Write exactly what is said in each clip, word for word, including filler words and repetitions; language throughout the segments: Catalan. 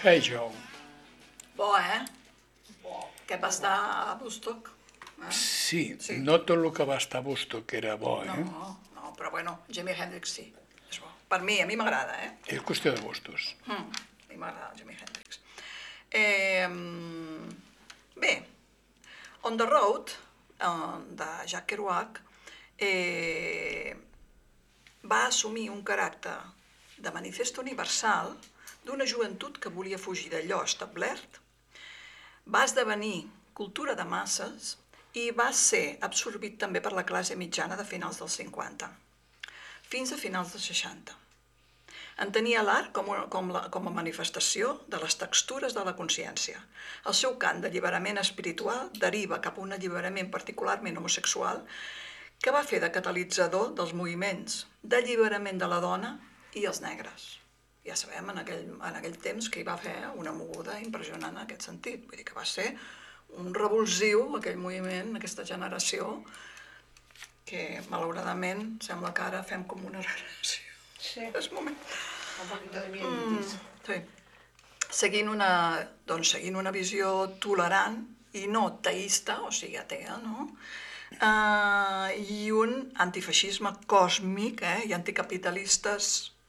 Hey Joe. Bo, eh? Que va estar a Woodstock. Eh? Sí, Sí. no tot el que va estar a Woodstock era bo, eh? No, no, però bueno, Jimi Hendrix sí. És bo. Per mi, a mi m'agrada, eh? És qüestió de gustos. Mm, a mi m'agrada Jimi Hendrix. Eh, bé, On the Road, eh, de Jack Kerouac, eh, va assumir un caràcter de manifest universal d'una joventut que volia fugir d'allò establert, va esdevenir cultura de masses i va ser absorbit també per la classe mitjana de finals dels cinquanta, fins a finals dels seixanta. Entenia l'art com, com, la, com a manifestació de les textures de la consciència. El seu cant d'alliberament espiritual deriva cap a un alliberament particularment homosexual que va fer de catalitzador dels moviments d'alliberament de la dona i els negres. Ja sabem, en aquell, en aquell temps, que hi va fer una moguda impressionant en aquest sentit. Vull dir que va ser un revulsiu, aquell moviment, aquesta generació, que malauradament sembla que ara fem com una generació. Sí, És moment. un poquito de mieditis. Mm, sí. Seguint una, doncs, seguint una visió tolerant i no teista, o sigui, atea, no? Uh, I un antifeixisme còsmic, eh? I anticapitalistes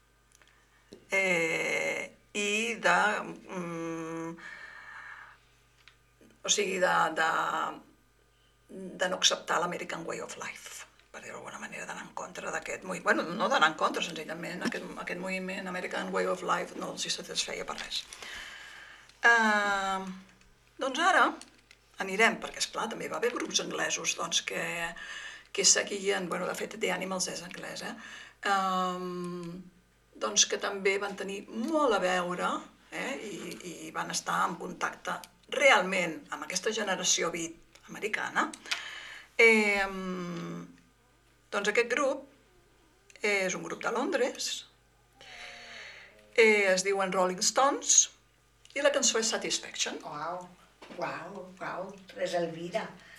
eh, i de... Um, o sigui, de, de, de no acceptar l'American Way of Life, per dir-ho d'alguna manera, d'anar en contra d'aquest moviment. Bueno, no d'anar en contra, senzillament, aquest, aquest moviment American Way of Life no els hi satisfeia per res. Uh, doncs ara anirem, perquè esclar, també hi va haver grups anglesos doncs, que, que seguien, bueno, de fet The Animals és anglès, eh? Um, doncs que també van tenir molt a veure eh? I, i van estar en contacte realment amb aquesta generació beat americana. Eh, doncs aquest grup és un grup de Londres, eh, es diuen Rolling Stones i la cançó és Satisfaction. Uau, uau, uau, Res Elvira.